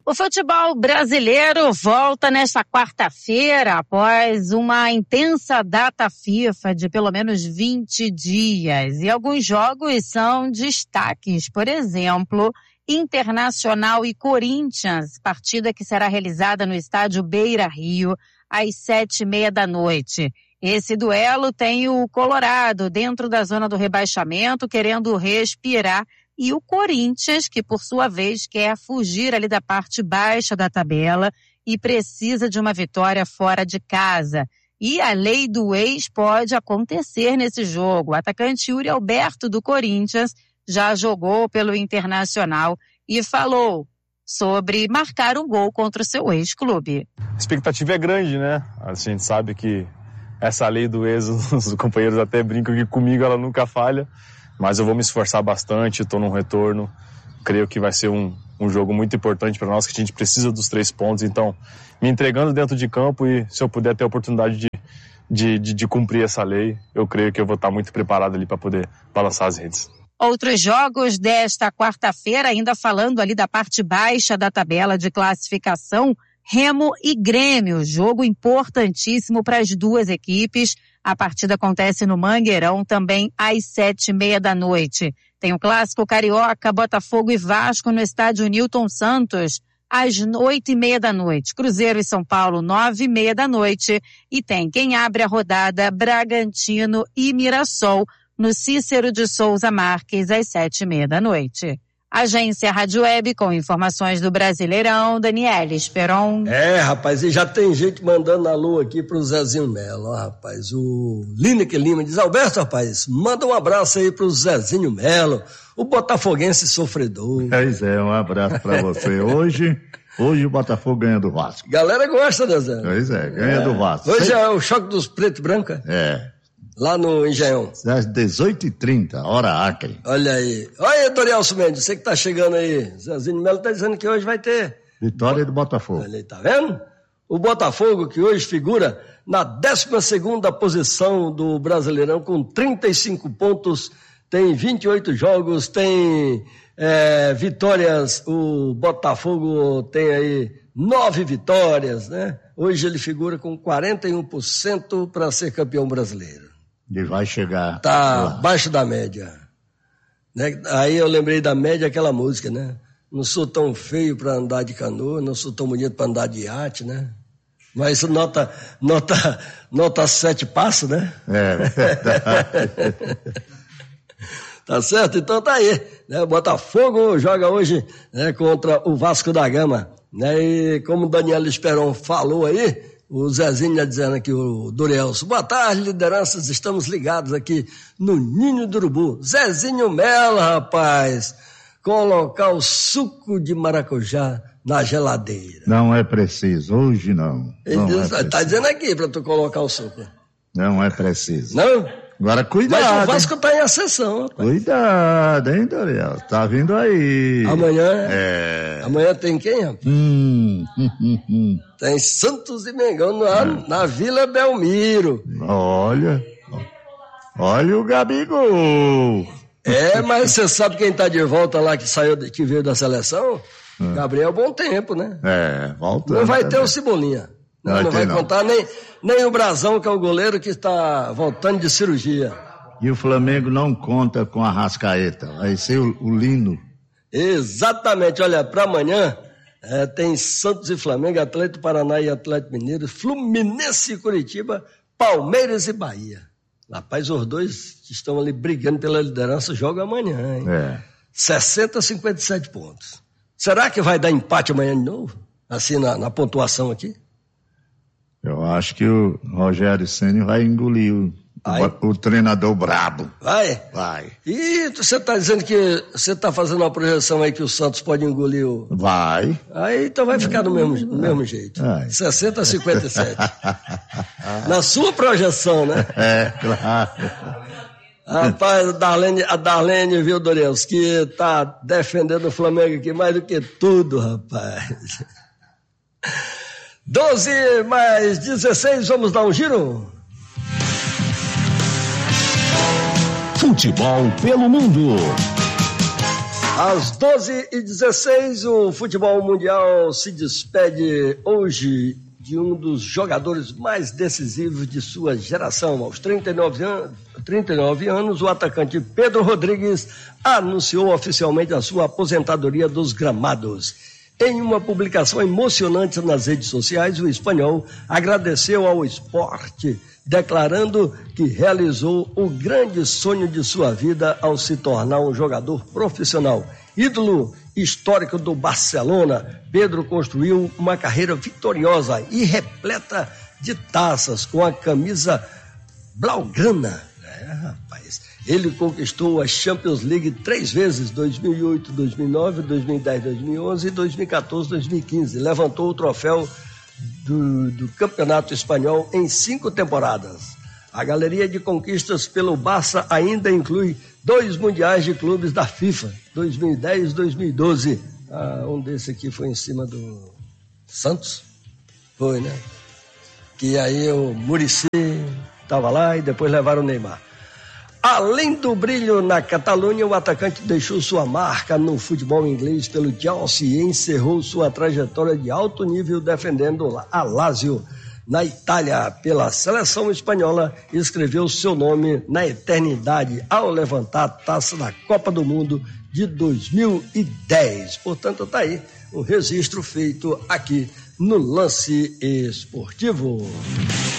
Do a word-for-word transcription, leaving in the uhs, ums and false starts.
O futebol brasileiro volta nesta quarta-feira após uma intensa data FIFA de pelo menos vinte dias. E alguns jogos são destaques, por exemplo, Internacional e Corinthians, partida que será realizada no estádio Beira-Rio às sete e meia da noite. Esse duelo tem o Colorado dentro da zona do rebaixamento, querendo respirar, e o Corinthians, que por sua vez quer fugir ali da parte baixa da tabela e precisa de uma vitória fora de casa. E a lei do ex pode acontecer nesse jogo. O atacante Yuri Alberto do Corinthians já jogou pelo Internacional e falou sobre marcar um gol contra o seu ex-clube. A expectativa é grande, né? A gente sabe que essa lei do ex, os companheiros até brincam que comigo ela nunca falha. Mas eu vou me esforçar bastante, estou num retorno, creio que vai ser um, um jogo muito importante para nós, que a gente precisa dos três pontos, então me entregando dentro de campo e se eu puder ter a oportunidade de, de, de, de cumprir essa lei, eu creio que eu vou estar muito preparado ali para poder balançar as redes. Outros jogos desta quarta-feira, ainda falando ali da parte baixa da tabela de classificação, Remo e Grêmio, jogo importantíssimo para as duas equipes. A partida acontece no Mangueirão também às sete e meia da noite. Tem o clássico carioca, Botafogo e Vasco no estádio Newton Santos às oito e meia da noite. Cruzeiro e São Paulo, nove e meia da noite. E tem quem abre a rodada, Bragantino e Mirassol no Cícero de Souza Marques às sete e meia da noite. Agência Rádio Web com informações do Brasileirão, Daniela Esperon. É, rapaz, e já tem gente mandando alô aqui pro Zezinho Melo, ó, rapaz, o Lineker Lima diz, Alberto, rapaz, manda um abraço aí pro Zezinho Melo, o botafoguense sofredor. Pois é, um abraço pra você. Hoje, hoje o Botafogo ganha do Vasco. Galera gosta, né, Zé? Pois é, ganha é. do Vasco. Hoje é o choque dos preto e branco, é? Lá no Engenhão. Às dezoito e trinta, hora Acre. Olha aí. Olha aí, Dorielso Mendes, você que tá chegando aí. Zezinho Melo tá dizendo que hoje vai ter... Vitória do Botafogo. Olha aí, tá vendo? O Botafogo, que hoje figura na décima segunda posição do Brasileirão, com trinta e cinco pontos, tem vinte e oito jogos, tem é, vitórias. O Botafogo tem aí nove vitórias, né? Hoje ele figura com quarenta e um por cento para ser campeão brasileiro. E vai chegar. Tá abaixo da média. Né? Aí eu lembrei da média, aquela música, né? Não sou tão feio para andar de canoa, não sou tão bonito para andar de iate, né? Mas isso nota, nota, nota sete passo, né? É. Tá certo? Então tá aí. Né? O Botafogo joga hoje, né, contra o Vasco da Gama. Né? E como o Daniel Esperon falou aí, o Zezinho já dizendo aqui, o Dorielso, boa tarde, lideranças, estamos ligados aqui no Ninho do Urubu. Zezinho Melo, rapaz, colocar o suco de maracujá na geladeira. Não é preciso, hoje não. Ele não diz, é tá dizendo aqui pra tu colocar o suco. Não é preciso. Não? Agora cuidado. Mas o Vasco tá em ascensão, rapaz. Cuidado, hein, Doriel? Tá vindo aí. Amanhã? É. Amanhã tem quem, rapaz? Hum, hum, hum, hum. Tem Santos e Mengão na, é. na Vila Belmiro. Olha. Olha o Gabigol. É, mas você sabe quem tá de volta lá, que saiu, que veio da seleção? É. Gabriel Bom Tempo, né? É, voltando. Não vai também. ter o Cebolinha. Não, vai não ter, vai não. contar nem, nem o Brazão, que é o goleiro que está voltando de cirurgia. E o Flamengo não conta com a Arrascaeta, vai ser o, o Lino. Exatamente, olha, para amanhã é, tem Santos e Flamengo, Atlético Paraná e Atlético Mineiro, Fluminense e Curitiba, Palmeiras e Bahia. Rapaz, os dois que estão ali brigando pela liderança jogam amanhã, hein? É. sessenta a cinquenta e sete pontos. Será que vai dar empate amanhã de novo? Assim, na, na pontuação aqui? Eu acho que o Rogério Ceni vai engolir o, o, o treinador brabo. Vai? Vai. E você está dizendo que você está fazendo uma projeção aí que o Santos pode engolir o... Vai. Aí então vai ficar do mesmo, do mesmo jeito. Vai. sessenta a cinquenta e sete. Na sua projeção, né? É, claro. Rapaz, a Darlene, a Darlene, viu, Dorielso, que tá defendendo o Flamengo aqui mais do que tudo, rapaz. doze mais dezesseis, vamos dar um giro? Futebol pelo mundo. Às doze e dezesseis, o futebol mundial se despede hoje de um dos jogadores mais decisivos de sua geração. Aos trinta e nove anos, trinta e nove anos, o atacante Pedro Rodrigues anunciou oficialmente a sua aposentadoria dos gramados. Em uma publicação emocionante nas redes sociais, o espanhol agradeceu ao esporte, declarando que realizou o grande sonho de sua vida ao se tornar um jogador profissional. Ídolo histórico do Barcelona, Pedro construiu uma carreira vitoriosa e repleta de taças com a camisa blaugrana. É, rapaz, ele conquistou a Champions League três vezes, dois mil e oito, dois mil e nove, dois mil e dez, dois mil e onze e dois mil e quatorze, dois mil e quinze. Levantou o troféu Do, do Campeonato Espanhol em cinco temporadas. A galeria de conquistas pelo Barça ainda inclui dois mundiais de clubes da FIFA, dois mil e dez e dois mil e doze. Ah, um desse aqui foi em cima do Santos, foi, né? Que aí o Muricy estava lá e depois levaram o Neymar. Além do brilho na Catalunha, o atacante deixou sua marca no futebol inglês pelo Chelsea e encerrou sua trajetória de alto nível defendendo a Lazio. Na Itália, pela seleção espanhola, escreveu seu nome na eternidade ao levantar a taça da Copa do Mundo de dois mil e dez. Portanto, está aí o registro feito aqui no Lance Esportivo.